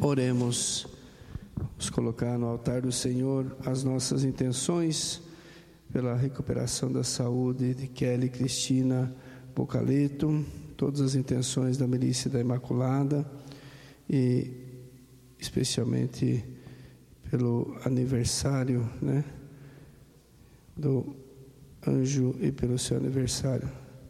Oremos. Vamos colocar no altar do Senhor as nossas intenções pela recuperação da saúde de Kelly Cristina Bocaleto, todas as intenções da Milícia da Imaculada e especialmente pelo aniversário, do anjo e pelo seu aniversário.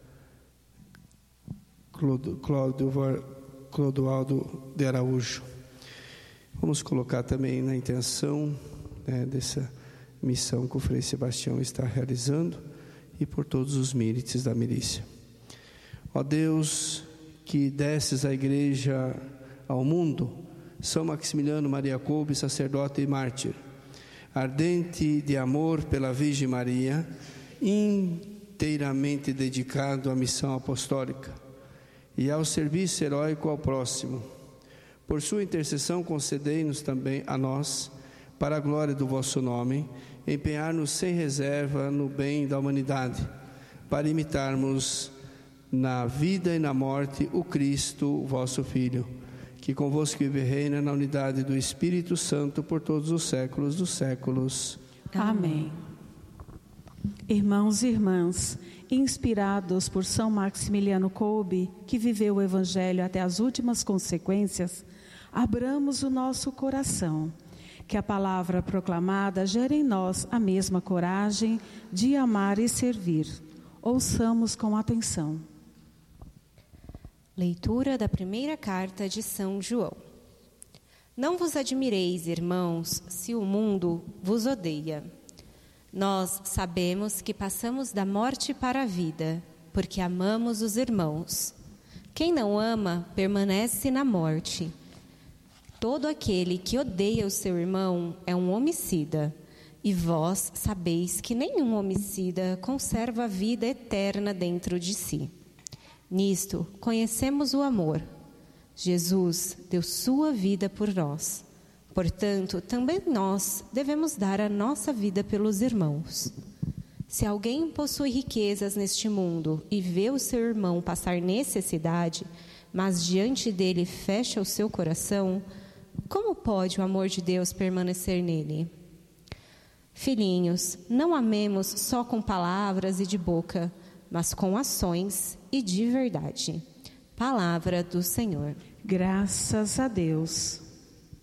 Clodoaldo de Araújo. Vamos colocar também na intenção dessa missão que o Frei Sebastião está realizando e por todos os méritos da milícia. Ó Deus, que desces a igreja ao mundo, São Maximiliano Maria Kolbe, sacerdote e mártir, ardente de amor pela Virgem Maria, inteiramente dedicado à missão apostólica e ao serviço heróico ao próximo. Por sua intercessão, concedei-nos também a nós, para a glória do vosso nome, empenhar-nos sem reserva no bem da humanidade, para imitarmos na vida e na morte o Cristo, vosso Filho, que convosco vive e reina na unidade do Espírito Santo por todos os séculos dos séculos. Amém. Irmãos e irmãs, inspirados por São Maximiliano Kolbe, que viveu o Evangelho até as últimas consequências, abramos o nosso coração, que a palavra proclamada gere em nós a mesma coragem de amar e servir. Ouçamos com atenção. Leitura da primeira carta de São João. Não vos admireis, irmãos, se o mundo vos odeia. Nós sabemos que passamos da morte para a vida, porque amamos os irmãos. Quem não ama permanece na morte. Todo aquele que odeia o seu irmão é um homicida, e vós sabeis que nenhum homicida conserva a vida eterna dentro de si. Nisto conhecemos o amor. Jesus deu sua vida por nós. Portanto, também nós devemos dar a nossa vida pelos irmãos. Se alguém possui riquezas neste mundo e vê o seu irmão passar necessidade, mas diante dele fecha o seu coração, como pode o amor de Deus permanecer nele? Filhinhos, não amemos só com palavras e de boca, mas com ações e de verdade. Palavra do Senhor. Graças a Deus.